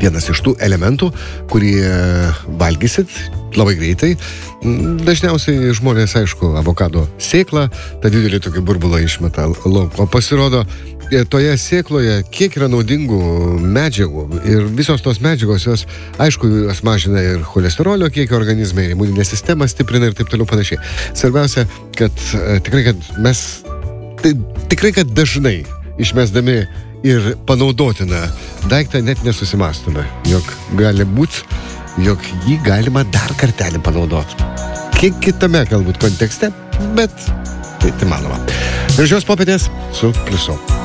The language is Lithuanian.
vienas iš tų elementų, kurį valgysit labai greitai. Dažniausiai žmonės, aišku, avokado sėklą, tą didelį tokį burbulą išmeta lauk. O pasirodo, toje sėkloje kiek yra naudingų medžiagų ir visos tos medžiagos, jos, aišku, jos mažina ir cholesterolio kiekį organizme, ir imuninę sistemą stiprina ir taip toliau panašiai. Svarbiausia, kad tikrai, kad dažnai išmesdami ir panaudotiną daiktą net nesusimąstume, jog gali būti, jog jį galima dar kartelį panaudoti. Kiek kitame galbūt kontekste, bet tai įmanoma. Gražios popietės su Pliusu.